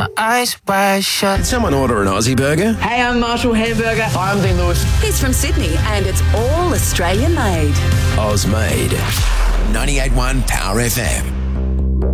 my eyes wide shut. Did someone order an Aussie burger? Hey, I'm Marshall Hamburger. Hi, I'm Dean Lewis. He's from Sydney and it's all Australian made. Oz made. 98.1 Power FM.